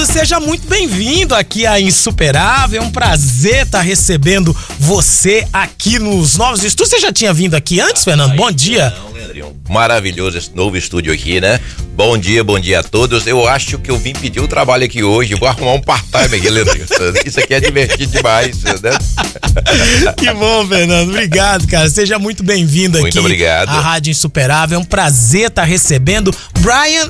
Fernando, seja muito bem-vindo aqui à Insuperável. É um prazer estar recebendo você aqui nos novos estúdios. Você já tinha vindo aqui antes, Fernando? Bom dia. Não, Leandrinho. Maravilhoso esse novo estúdio aqui, né? Bom dia a todos. Eu acho que eu vim pedir o trabalho aqui hoje. Vou arrumar um part-time aqui, Leandrinho. Isso aqui é divertido demais, né? Que bom, Fernando. Obrigado, cara. Seja muito bem-vindo aqui. Muito obrigado. À Rádio Insuperável. É um prazer estar recebendo. Brian,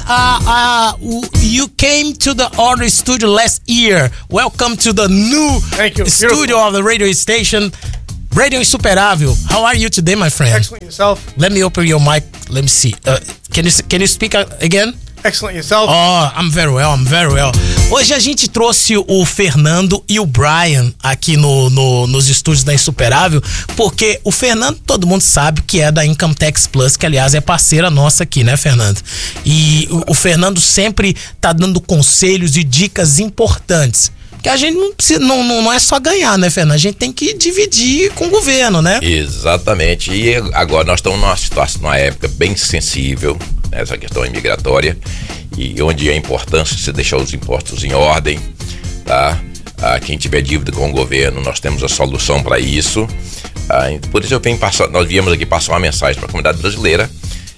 you came to the other studio last year. Welcome to the new studio of the radio station, Radio Insuperável. How are you today, my friend? Excellent. Yourself? Let me open your mic. Let me see. Can you speak again? Excellent. Yourself? Oh, I'm very well. Hoje a gente trouxe o Fernando e o Brian aqui nos estúdios da Insuperável, porque o Fernando, todo mundo sabe que é da Income Tax Plus, que aliás é parceira nossa aqui, né, Fernando? E o Fernando sempre tá dando conselhos e dicas importantes. Que a gente não é só ganhar, né, Fernando? A gente tem que dividir com o governo, né? Exatamente. E agora nós estamos numa situação, numa época bem sensível, essa questão imigratória, e onde é importante você deixar os impostos em ordem, tá? Quem tiver dívida com o governo, nós temos a solução para isso. Por isso nós viemos aqui passar uma mensagem para a comunidade brasileira,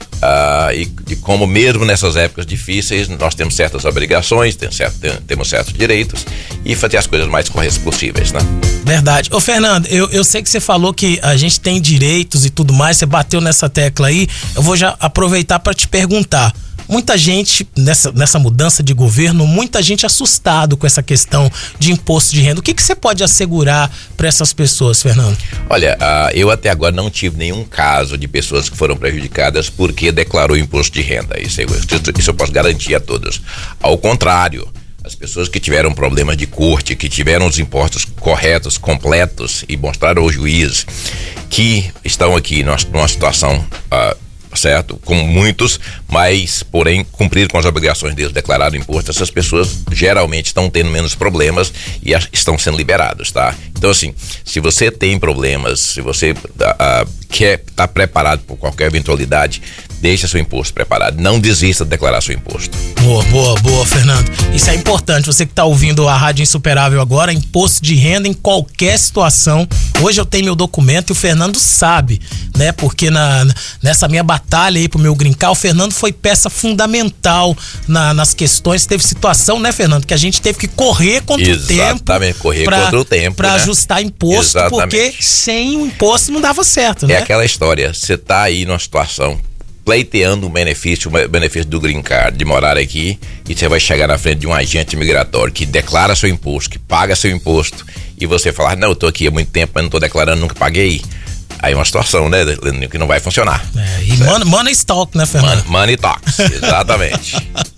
e de como mesmo nessas épocas difíceis nós temos certas obrigações, temos certos direitos, e fazer as coisas mais corretas possíveis, né? Verdade. Ô, Fernando, eu sei que você falou que a gente tem direitos e tudo mais, você bateu nessa tecla aí. Eu vou já aproveitar para te perguntar. Muita gente, nessa mudança de governo, muita gente assustado com essa questão de imposto de renda. O que você pode assegurar para essas pessoas, Fernando? Olha, eu até agora não tive nenhum caso de pessoas que foram prejudicadas porque declarou imposto de renda. Isso eu posso garantir a todos. Ao contrário, as pessoas que tiveram problemas de corte, que tiveram os impostos corretos, completos e mostraram ao juiz que estão aqui numa situação certo, como muitos, mas porém cumpriram com as obrigações deles, declararam imposto, essas pessoas geralmente estão tendo menos problemas e estão sendo liberados, tá? Então assim, se você tem problemas, se você quer estar preparado por qualquer eventualidade, deixa seu imposto preparado, não desista de declarar seu imposto. Boa, Fernando. Isso é importante, você que está ouvindo a Rádio Insuperável agora, imposto de renda em qualquer situação. Hoje eu tenho meu documento e o Fernando sabe, né? Porque nessa minha batalha aí pro meu green card, o Fernando foi peça fundamental nas questões. Teve situação, né, Fernando, que a gente teve que correr contra o tempo. Exatamente, contra o tempo, pra né? ajustar imposto. Exatamente. Porque sem o imposto não dava certo, né? É aquela história, você tá aí numa situação pleiteando o benefício do green card, de morar aqui, e você vai chegar na frente de um agente migratório que declara seu imposto, que paga seu imposto, e você falar, não, eu tô aqui há muito tempo, mas não tô declarando, nunca paguei. Aí é uma situação, né, que não vai funcionar. E money talk, né, Fernando? Money talks, exatamente.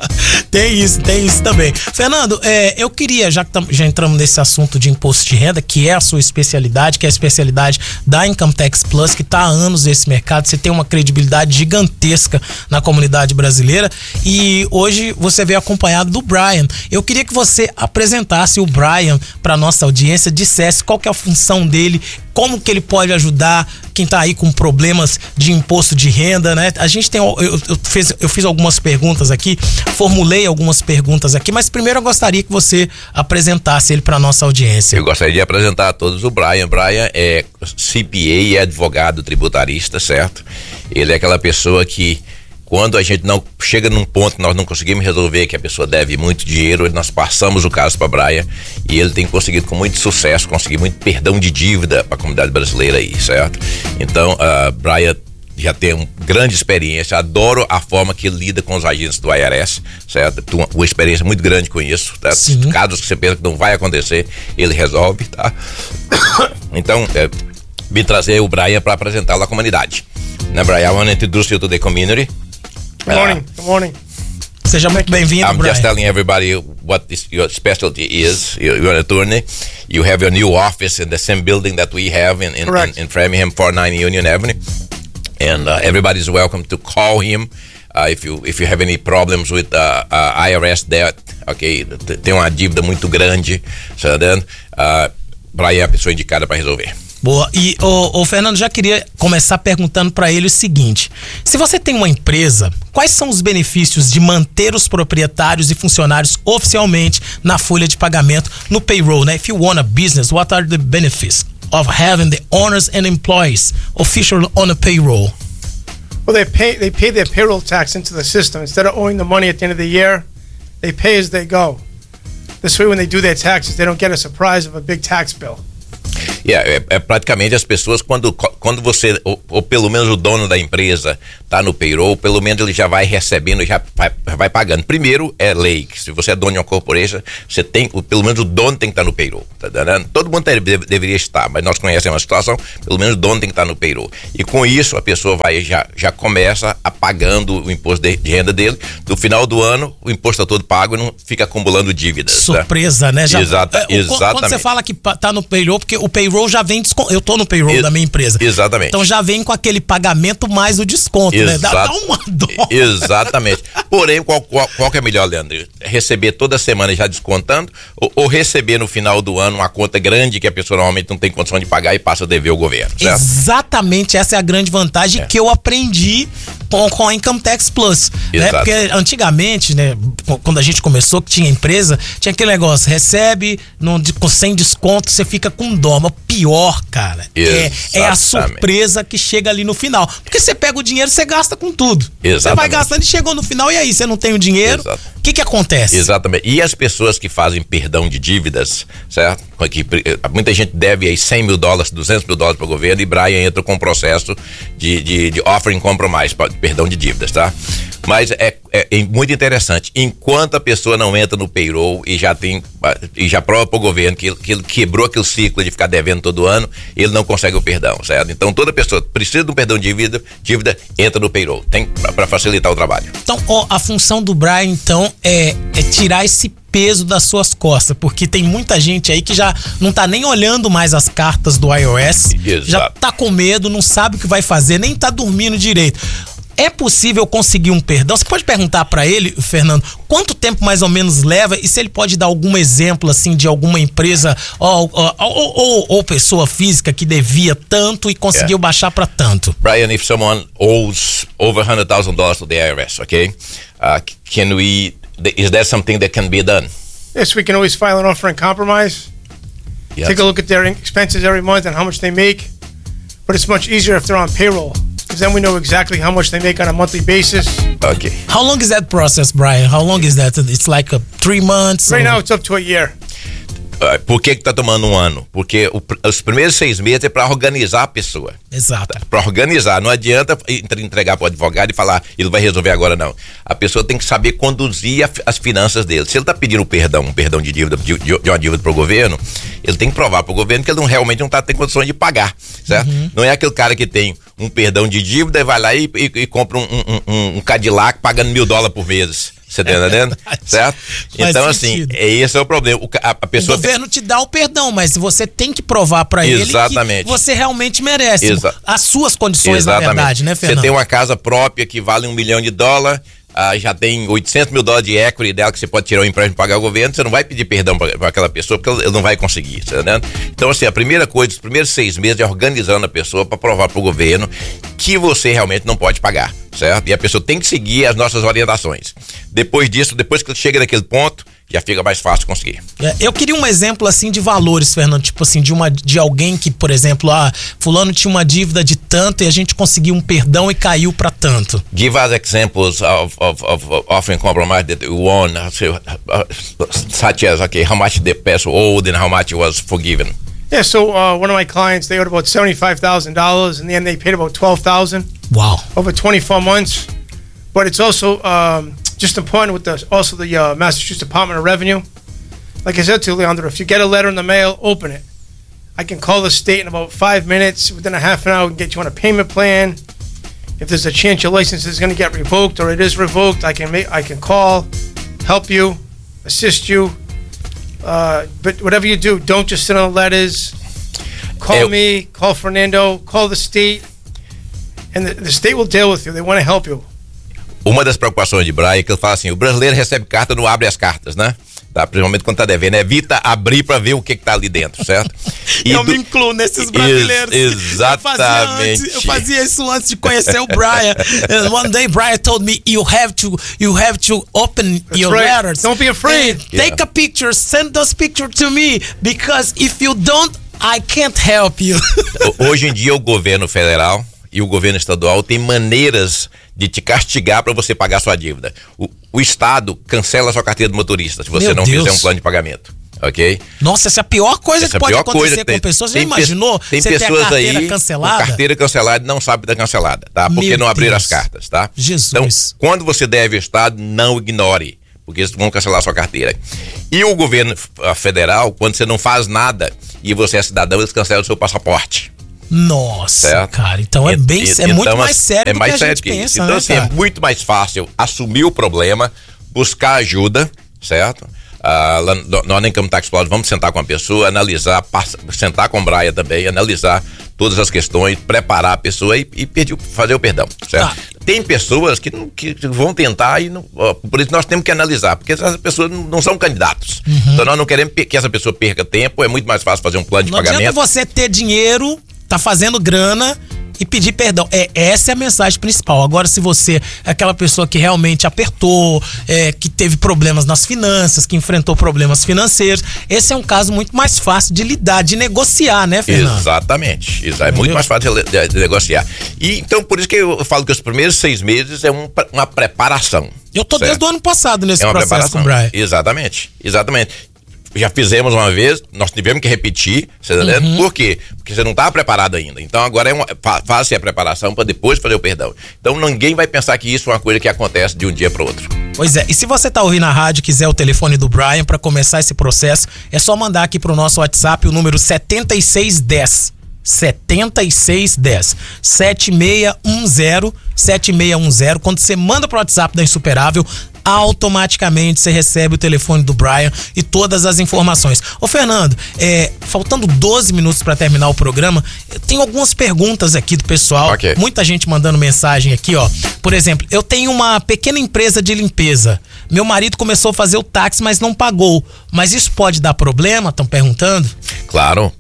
Tem isso também. Fernando, eu queria, já entramos nesse assunto de imposto de renda, que é a sua especialidade, que é a especialidade da Income Tax Plus, que está há anos nesse mercado, você tem uma credibilidade gigantesca na comunidade brasileira, e hoje você veio acompanhado do Brian. Eu queria que você apresentasse o Brian para nossa audiência, dissesse qual que é a função dele, como que ele pode ajudar quem tá aí com problemas de imposto de renda, né? A gente tem, eu fiz algumas perguntas aqui, formulei algumas perguntas aqui, mas primeiro eu gostaria que você apresentasse ele para nossa audiência. Eu gostaria de apresentar a todos o Brian. Brian é CPA e é advogado tributarista, certo? Ele é aquela pessoa que, quando a gente não chega num ponto que nós não conseguimos resolver, que a pessoa deve muito dinheiro, nós passamos o caso para Brian e ele tem conseguido com muito sucesso, conseguir muito perdão de dívida para a comunidade brasileira aí, certo? Então, Brian já tem uma grande experiência, adoro a forma que ele lida com os agentes do IRS, certo? Tem uma experiência muito grande com isso, tá? Casos que você pensa que não vai acontecer, ele resolve, tá? Então, vim trazer o Brian para apresentá-lo à comunidade. Now, Brian, I want to introduce you to the community. Good morning. Seja muito bem-vindo, I'm Brian. just telling everybody what your specialty is. You're an attorney. You have your new office in the same building that we have in Framingham, 490 Union Avenue. And everybody's welcome to call him if you have any problems with IRS debt. Okay, tem uma dívida muito grande. So then, Brian é a pessoa indicada para resolver. Boa. E o Fernando, já queria começar perguntando para ele o seguinte: se você tem uma empresa, quais são os benefícios de manter os proprietários e funcionários oficialmente na folha de pagamento, no payroll, né? If you own a business, what are the benefits of having the owners and employees officially on a payroll? Well, they pay their payroll tax into the system. Instead of owing the money at the end of the year, they pay as they go. This way, when they do their taxes, they don't get a surprise of a big tax bill. É praticamente as pessoas, quando você, ou pelo menos o dono da empresa tá no payroll, pelo menos ele já vai recebendo, já vai pagando. Primeiro, é lei, que se você é dono de uma corporation, você tem, pelo menos o dono tem que estar no payroll, tá entendendo? Todo mundo deveria estar, mas nós conhecemos a situação, pelo menos o dono tem que estar no payroll. E com isso, a pessoa já começa a pagando o imposto de renda dele. No final do ano, o imposto é todo pago e não fica acumulando dívidas. Surpresa, né? Exatamente. Quando você fala que tá no payroll, porque o payroll já vem, eu tô no payroll da minha empresa. Exatamente. Então já vem com aquele pagamento mais o desconto, né? Dá uma dó. Exatamente. Porém, qual que é melhor, Leandro? Receber toda semana já descontando ou receber no final do ano uma conta grande que a pessoa normalmente não tem condição de pagar e passa a dever ao governo, certo? Exatamente, essa é a grande vantagem que eu aprendi com a Income Tax Plus, né? Porque antigamente, né, quando a gente começou, que tinha empresa, tinha aquele negócio, recebe sem desconto, você fica com dó. Mas pior, cara, é a surpresa que chega ali no final. Porque você pega o dinheiro, você gasta com tudo. Exatamente. Você vai gastando e chegou no final, e aí, você não tem o dinheiro, o que acontece? Exatamente. E as pessoas que fazem perdão de dívidas, certo? Que muita gente deve aí $100 mil, $200 mil para o governo, e Brian entra com um processo de offering compromise, perdão de dívidas, tá? Mas é muito interessante. Enquanto a pessoa não entra no payroll e já prova para o governo que ele quebrou aquele ciclo de ficar devendo todo ano, ele não consegue o perdão, certo? Então toda pessoa precisa de um perdão de dívida, entra no payroll. Tem para facilitar o trabalho. Então, a função do Brian, então, é tirar esse peso das suas costas, porque tem muita gente aí que já não tá nem olhando mais as cartas do IRS, já tá com medo, não sabe o que vai fazer, nem tá dormindo direito. É possível conseguir um perdão? Você pode perguntar para ele, Fernando, quanto tempo mais ou menos leva, e se ele pode dar algum exemplo assim de alguma empresa ou pessoa física que devia tanto e conseguiu baixar para tanto? Brian, if someone owes over $100,000 to the IRS, okay, is that something that can be done? Yes, we can always file an offer in compromise. Yes. Take a look at their expenses every month and how much they make, but it's much easier if they're on payroll. Because then we know exactly how much they make on a monthly basis. Okay. How long is that process, Brian? How long is that? It's like 3 months? Right now it's up to a year. Por que tá tomando um ano? Porque os primeiros 6 meses é para organizar a pessoa. Exato. Para organizar, não adianta entregar para o advogado e falar, ele vai resolver agora, não. A pessoa tem que saber conduzir as finanças dele. Se ele tá pedindo um perdão de dívida, de uma dívida pro governo, ele tem que provar pro governo que ele realmente não tem condições de pagar, certo? Não é aquele cara que tem um perdão de dívida e vai lá e compra um Cadillac pagando $1.000 por mês. Você tá entendendo? Certo? Então, assim, esse é o problema. A pessoa o governo te dá o perdão, mas você tem que provar pra ele que você realmente merece. As suas condições, na verdade, né, Fernando? Você tem uma casa própria que vale $1 milhão, já tem $800 mil de equity dela que você pode tirar o empréstimo e pagar o governo, você não vai pedir perdão para aquela pessoa porque ele não vai conseguir, tá entendendo? Então, assim, a primeira coisa, os primeiros 6 meses é organizando a pessoa para provar para o governo que você realmente não pode pagar, certo? E a pessoa tem que seguir as nossas orientações. Depois disso, depois que chega naquele ponto, já fica mais fácil conseguir. Eu queria um exemplo assim de valores, Fernando, tipo assim, de alguém que, por exemplo, fulano tinha uma dívida de tanto e a gente conseguiu um perdão e caiu para tanto. Give us examples of offering compromise that you won, such as, okay, how much the person owed and how much was forgiven. Yeah, so one of my clients, they owed about $75,000. In the end, they paid about $12,000. Wow. Over 24 months. But it's also just important with the Massachusetts Department of Revenue. Like I said to Leandro, if you get a letter in the mail, open it. I can call the state in about 5 minutes. Within a half an hour, we can get you on a payment plan. If there's a chance your license is going to get revoked or it is revoked, I can call, help you, assist you. But whatever you do, don't just sit on letters. Call me, call Fernando, call the state, and the state will deal with you. They want to help you. Uma das preocupações de Brian é que ele fala assim, o brasileiro recebe carta, não abre as cartas, né? tá? Principalmente quando tá devendo, evita abrir para ver o que tá ali dentro, certo? E eu me incluo nesses brasileiros. Exatamente. Eu fazia isso antes de conhecer o Brian. One day Brian told me you have to open your letters. Don't be afraid. Take a picture, send those pictures to me, because if you don't, I can't help you. Hoje em dia o governo federal e o governo estadual tem maneiras de te castigar para você pagar sua dívida. O estado cancela a sua carteira de motorista se você não fizer um plano de pagamento. Ok? Nossa, essa é a pior coisa que pode acontecer com pessoas. Você imaginou? Tem você pessoas ter a carteira aí cancelada? com carteira cancelada e não sabe da cancelada, tá? Porque não abriram as cartas, tá? Jesus. Então, quando você deve ao estado, não ignore, porque eles vão cancelar a sua carteira. E o governo federal, quando você não faz nada e você é cidadão, eles cancelam o seu passaporte. Nossa, certo? Cara, então é muito mais sério do que a gente pensa, então, né, assim, cara? é muito mais fácil assumir o problema, buscar ajuda, certo? Nós na Income Tax Plus vamos sentar com a pessoa, analisar, sentar com o Brian também, analisar todas as questões, preparar a pessoa e fazer o perdão, certo? Tem pessoas que vão tentar e não, por isso nós temos que analisar, porque essas pessoas não são candidatos. Então nós não queremos que essa pessoa perca tempo, é muito mais fácil fazer um plano de pagamento. Não adianta você ter dinheiro, tá fazendo grana e pedir perdão. Essa é a mensagem principal. Agora, se você é aquela pessoa que realmente apertou, que teve problemas nas finanças, que enfrentou problemas financeiros, esse é um caso muito mais fácil de lidar, de negociar, né, Fernando? Exatamente. É muito mais fácil de negociar. E então, por isso que eu falo que os primeiros 6 meses é uma preparação. Eu tô desde o ano passado nesse processo preparação. com o Brian. Exatamente. Já fizemos uma vez, nós tivemos que repetir, você tá entendendo? Por quê? Porque você não está preparado ainda. Então agora faz-se a preparação para depois fazer o perdão. Então ninguém vai pensar que isso é uma coisa que acontece de um dia para o outro. Pois é, e se você tá ouvindo a rádio e quiser o telefone do Brian para começar esse processo, é só mandar aqui pro nosso WhatsApp o número 7610. 7610 7610. Quando você manda pro WhatsApp da Insuperável, automaticamente você recebe o telefone do Brian e todas as informações. Ô Fernando, faltando 12 minutos para terminar o programa, eu tenho algumas perguntas aqui do pessoal. Okay. Muita gente mandando mensagem aqui, ó. Por exemplo, eu tenho uma pequena empresa de limpeza. Meu marido começou a fazer o táxi, mas não pagou. Mas isso pode dar problema? Estão perguntando? Claro,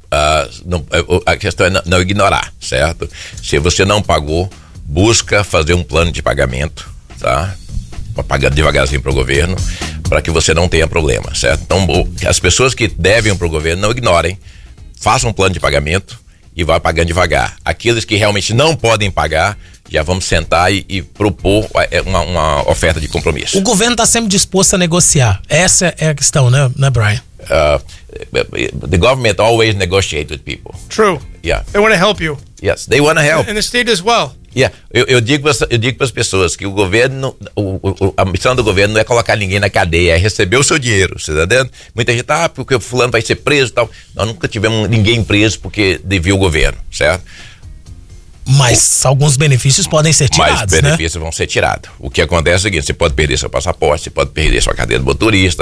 a questão é não ignorar, certo? Se você não pagou, busca fazer um plano de pagamento, tá? Pagando devagarzinho para o governo, para que você não tenha problema, certo? Então, as pessoas que devem para o governo, não ignorem, façam um plano de pagamento e vá pagando devagar. Aqueles que realmente não podem pagar, já vamos sentar e propor uma oferta de compromisso. O governo está sempre disposto a negociar. Essa é a questão, né Brian? The government always negotiates with people. True. Yeah. They want to help you. Yes, they want to help. And the state as well. Yeah. Eu digo para as pessoas que o governo, a missão do governo não é colocar ninguém na cadeia, é receber o seu dinheiro, você tá entendendo? Muita gente, porque o fulano vai ser preso e tal. Nós nunca tivemos ninguém preso porque devia o governo, certo? Mas alguns benefícios podem ser tirados, mas benefícios vão ser tirados. O que acontece é o seguinte: você pode perder seu passaporte, você pode perder sua carteira de motorista,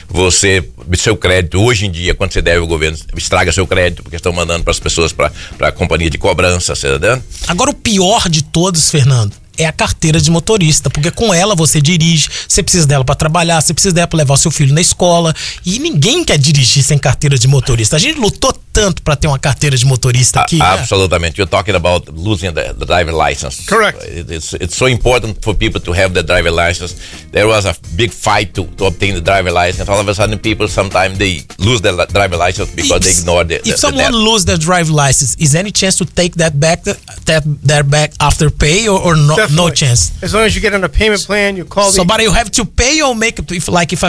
seu crédito, hoje em dia, quando você deve ao governo, estraga seu crédito, porque estão mandando para as pessoas para a companhia de cobrança, você tá entendendo? Agora, o pior de todos, Fernando, é a carteira de motorista, porque com ela você dirige, você precisa dela para trabalhar, você precisa dela para levar o seu filho na escola, e ninguém quer dirigir sem carteira de motorista. A gente lutou tanto para ter uma carteira de motorista aqui. Absolutamente. You're talking about losing the driver license. Correct. It's so important for people to have the driver license. There was a big fight to obtain the driver license. All of a sudden, people sometimes they lose their driver license because they ignore the If someone lose their driver license, is any chance to take that back after pay or not? No chance. As long as you get on a payment plan, you call. But you have to pay or make if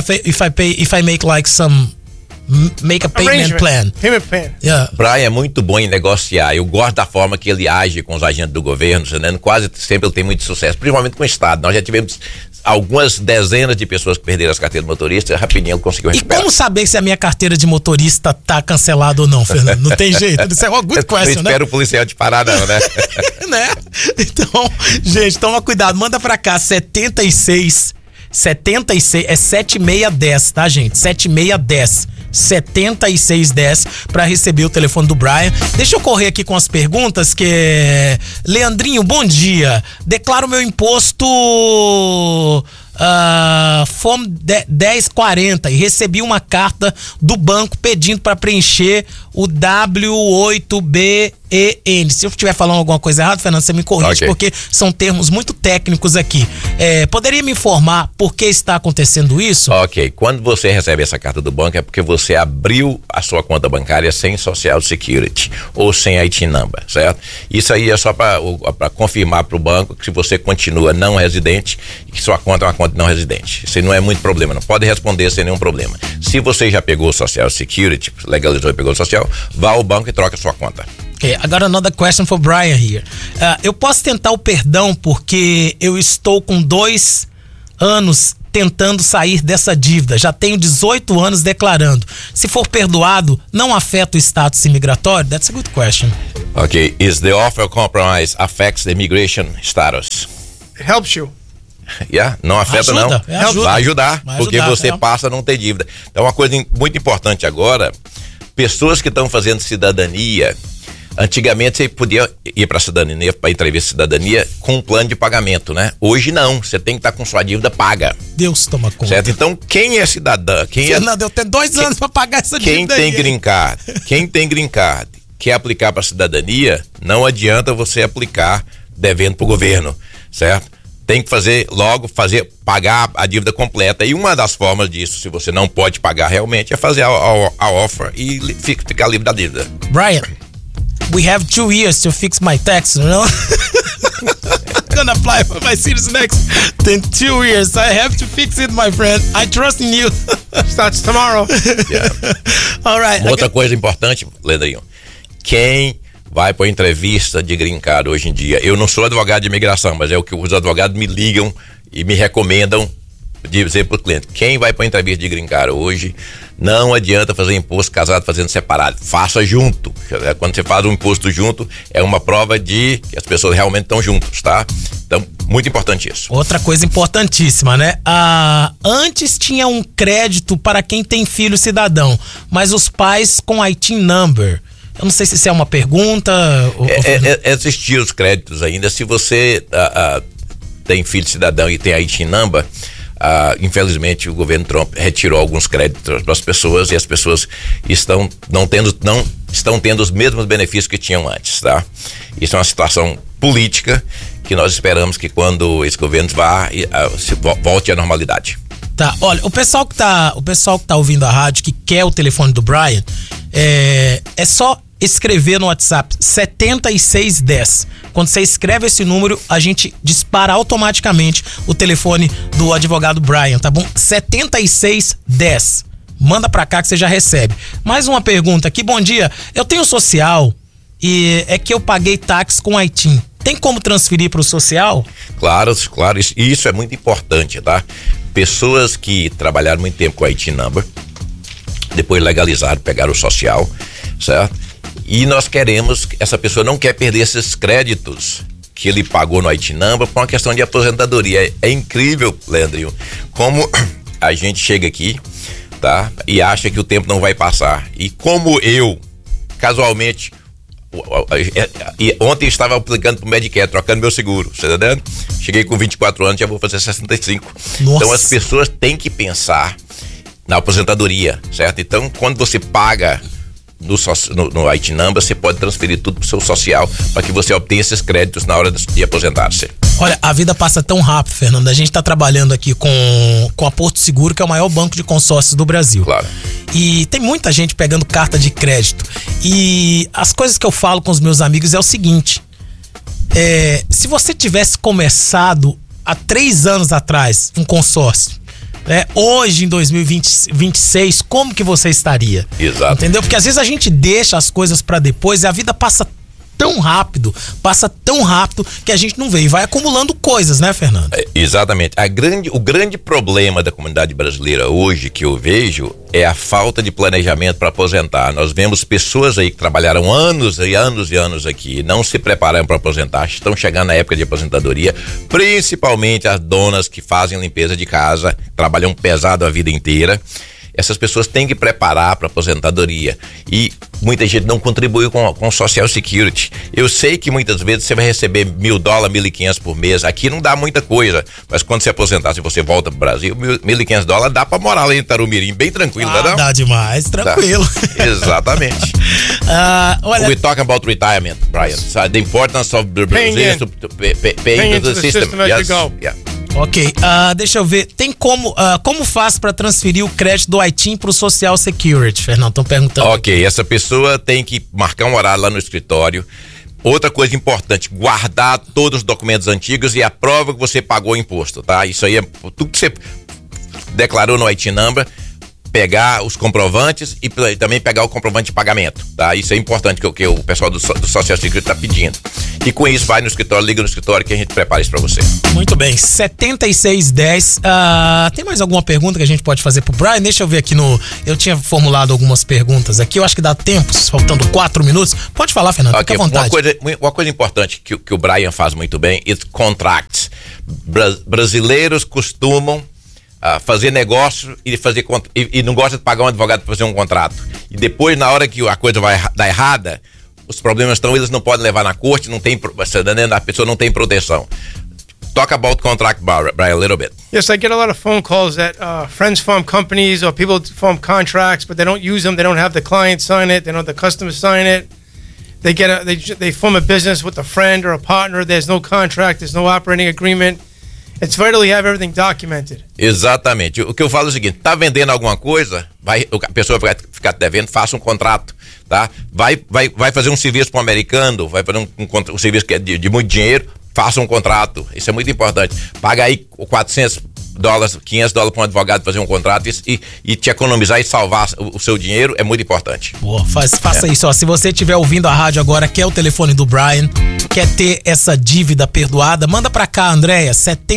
I make like some make a payment plan. Payment plan. Yeah. Brian é muito bom em negociar. Eu gosto da forma que ele age com os agentes do governo, né? Quase sempre ele tem muito sucesso, principalmente com o Estado. Nós já tivemos algumas dezenas de pessoas que perderam as carteiras de motorista e rapidinho ele conseguiu recuperar. E como saber se a minha carteira de motorista tá cancelada ou não, Fernando? Não tem jeito. Isso é uma good question, né? Não espero o policial te parar não, né? Né? Então, gente, toma cuidado. Manda pra cá, 76, é 7610, tá, gente? 7610. 7610 para receber o telefone do Brian. Deixa eu correr aqui com as perguntas, que é... Leandrinho, bom dia. Declaro meu imposto fome 1040 e recebi uma carta do banco pedindo para preencher o W8BEN. Se eu estiver falando alguma coisa errada, Fernando, você me corrige, porque são termos muito técnicos aqui. Poderia me informar por que está acontecendo isso? Ok, quando você recebe essa carta do banco é porque você abriu a sua conta bancária sem Social Security ou sem IT Number, certo? Isso aí é só para confirmar para o banco que você continua não residente e que sua conta é uma conta não residente. Isso aí não é muito problema, não pode responder sem nenhum problema. Se você já pegou o Social Security, legalizou e pegou o social, vá ao banco e troca a sua conta. Okay, I got another question for Brian here. Eu posso tentar o perdão porque eu estou com 2 anos tentando sair dessa dívida. Já tenho 18 anos declarando. Se for perdoado, não afeta o status imigratório? That's a good question. Okay, is the offer compromise affects the immigration status? It helps you. Yeah, não afeta ajuda, não. Vai ajudar, porque você passa a não ter dívida. Então, uma coisa muito importante agora, pessoas que estão fazendo cidadania. Antigamente você podia ir para cidadania, para entrevista de cidadania com um plano de pagamento, né? Hoje não, você tem que estar com sua dívida paga. Deus toma conta. Certo? Então, quem é cidadã? Fernando, eu tenho 2 anos para pagar essa dívida. Quem tem green card, quer aplicar para cidadania, não adianta você aplicar devendo para o governo, certo? Tem que pagar a dívida completa. E uma das formas disso, se você não pode pagar realmente, é fazer a offer e ficar livre da dívida. Brian, we have 2 years to fix my tax, you know? I'm gonna apply for my citizen next in 2 years. I have to fix it, my friend. I trust in you. Starts tomorrow. Yeah. All right. Outra coisa importante, Leandrinho, quem vai para entrevista de green card hoje em dia, eu não sou advogado de imigração, mas é o que os advogados me ligam e me recomendam dizer para o cliente, quem vai para entrevista de green card hoje, não adianta fazer imposto casado fazendo separado, faça junto. Quando você faz um imposto junto, é uma prova de que as pessoas realmente estão juntos, tá? Então, muito importante isso. Outra coisa importantíssima, né? Antes tinha um crédito para quem tem filho cidadão, mas os pais com IT Number. Eu não sei se isso é uma pergunta. Existiam os créditos ainda. Se você tem filho cidadão e tem IT Number, infelizmente o governo Trump retirou alguns créditos para as pessoas e as pessoas não estão tendo os mesmos benefícios que tinham antes, tá? Isso é uma situação política que nós esperamos que quando esse governo volte à normalidade. Tá, olha, o pessoal que tá ouvindo a rádio, que quer o telefone do Brian, é só escrever no WhatsApp 7610. Quando você escreve esse número, a gente dispara automaticamente o telefone do advogado Brian, tá bom? 7610. Manda pra cá que você já recebe. Mais uma pergunta aqui, bom dia. Eu tenho social e é que eu paguei táxi com ITIN. Tem como transferir pro social? Claro, isso é muito importante, tá? Pessoas que trabalharam muito tempo com a IT Number, depois legalizaram, pegaram o social, certo? E nós queremos, essa pessoa não quer perder esses créditos que ele pagou no IT Number por uma questão de aposentadoria. É incrível, Leandrinho, como a gente chega aqui, tá? E acha que o tempo não vai passar. E como eu, casualmente, ontem eu estava aplicando pro Medicare, trocando meu seguro, você tá entendendo? Cheguei com 24 anos, já vou fazer 65. Nossa. Então as pessoas têm que pensar na aposentadoria, certo? Então quando você paga no IT Number, você pode transferir tudo pro seu social para que você obtenha esses créditos na hora de aposentar-se. Olha, a vida passa tão rápido, Fernando. A gente tá trabalhando aqui com a Porto Seguro, que é o maior banco de consórcios do Brasil. Claro. E tem muita gente pegando carta de crédito. E as coisas que eu falo com os meus amigos é o seguinte: se você tivesse começado há 3 anos atrás um consórcio, hoje em 2026, como que você estaria? Exato. Entendeu? Porque às vezes a gente deixa as coisas pra depois e a vida passa tão rápido que a gente não vê e vai acumulando coisas, né, Fernando? Exatamente. O grande problema da comunidade brasileira hoje que eu vejo é a falta de planejamento para aposentar. Nós vemos pessoas aí que trabalharam anos e anos e anos aqui, não se prepararam para aposentar, estão chegando na época de aposentadoria, principalmente as donas que fazem limpeza de casa, trabalham pesado a vida inteira. essas pessoas têm que preparar para aposentadoria. E muita gente não contribuiu com o Social Security. Eu sei que muitas vezes você vai receber $1.000, $1.500 por mês. Aqui não dá muita coisa, mas quando você aposentar, se você volta pro Brasil, $1.500 dá para morar lá em Tarumirim, bem tranquilo, não? Dá demais, tranquilo. Dá. Exatamente. Olha, we talk about retirement, Brian. So the importance of the Brazilians to pay into the system. Yes. Yeah. Ok, deixa eu ver, tem como faz para transferir o crédito do ITIN pro Social Security, Fernando? Estão perguntando. Ok, essa pessoa tem que marcar um horário lá no escritório. Outra coisa importante, guardar todos os documentos antigos e a prova que você pagou o imposto, tá? Isso aí é tudo que você declarou no ITIN Number, pegar os comprovantes e também pegar o comprovante de pagamento, tá? Isso é importante que o pessoal do Social Security está pedindo. E com isso, vai no escritório, liga no escritório que a gente prepara isso para você. Muito bem, 7610. Tem mais alguma pergunta que a gente pode fazer pro Brian? Deixa eu ver aqui eu tinha formulado algumas perguntas aqui, eu acho que dá tempo, faltando 4 minutos. Pode falar, Fernando, fica à vontade. Uma coisa importante que o Brian faz muito bem é contracts. Brasileiros costumam fazer negócio e não gosta de pagar um advogado para fazer um contrato. E depois, na hora que a coisa vai dar errada, os problemas eles não podem levar na corte, a pessoa não tem proteção. Talk about contract, Brian, a little bit. Yes, I get a lot of phone calls that friends form companies or people form contracts, but they don't use them. They don't have the client sign it. They don't have the customer sign it. They form a business with a friend or a partner. There's no contract. There's no operating agreement. It's vital to have everything documented. Exatamente. O que eu falo é o seguinte, tá vendendo alguma coisa, a pessoa vai ficar devendo, faça um contrato, tá? Vai fazer um serviço para um americano, vai fazer um serviço que é de muito dinheiro, faça um contrato. Isso é muito importante. Paga aí $400, $500 para um advogado fazer um contrato e te economizar e salvar o seu dinheiro é muito importante. Boa, faça isso, ó. Se você estiver ouvindo a rádio agora, quer o telefone do Brian, quer ter essa dívida perdoada, manda pra cá, Andréia,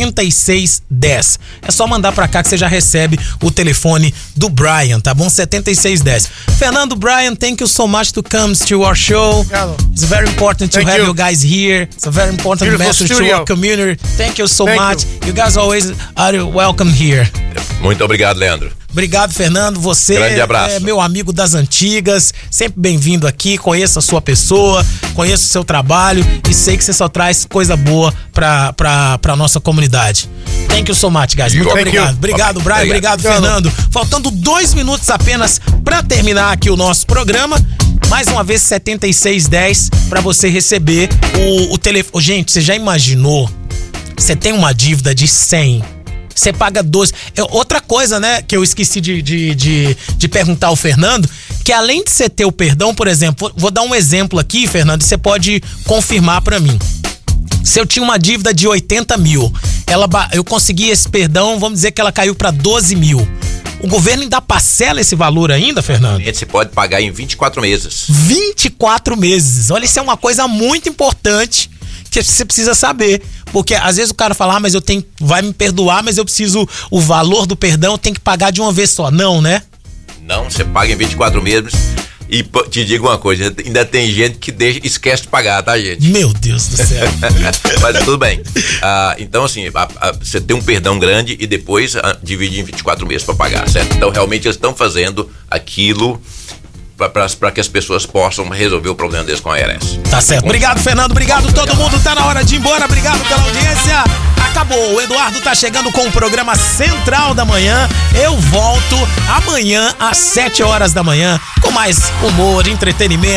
7610. É só mandar pra cá que você já recebe o telefone do Brian, tá bom? 7610. Fernando, Brian, thank you so much to come to our show. It's very important to have you guys here. It's a very important message to our community. Thank you so much. You guys always are welcome here. Muito obrigado, Leandro. Obrigado, Fernando. Você é meu amigo das antigas, sempre bem-vindo aqui. Conheço a sua pessoa, conheço o seu trabalho e sei que você só traz coisa boa pra nossa comunidade. Thank you so much, guys. Muito obrigado. Obrigado, Brian. Obrigado, Fernando. Faltando 2 minutos apenas pra terminar aqui o nosso programa. Mais uma vez, 7610 pra você receber o telefone. Gente, você já imaginou? Você tem uma dívida de 100. Você paga 12. Outra coisa, né, que eu esqueci de perguntar ao Fernando, que além de você ter o perdão, por exemplo, vou dar um exemplo aqui, Fernando, e você pode confirmar pra mim. Se eu tinha uma dívida de 80 mil, eu consegui esse perdão, vamos dizer que ela caiu pra 12 mil. O governo ainda parcela esse valor ainda, Fernando? Você pode pagar em 24 meses. 24 meses. Olha, isso é uma coisa muito importante que você precisa saber, porque às vezes o cara fala, mas vai me perdoar, mas eu preciso, o valor do perdão eu tenho que pagar de uma vez só. Não, né? Não, você paga em 24 meses e te digo uma coisa, ainda tem gente que esquece de pagar, tá, gente? Meu Deus do céu. Mas tudo bem. Então, assim, você tem um perdão grande e depois divide em 24 meses para pagar, certo? Então, realmente eles estão fazendo aquilo para que as pessoas possam resolver o problema deles com a IRS. Tá certo. Obrigado, Fernando. Obrigado todo mundo. Tá na hora de ir embora. Obrigado pela audiência. Acabou. O Eduardo tá chegando com o programa Central da Manhã. Eu volto amanhã às 7 horas da manhã com mais humor, entretenimento.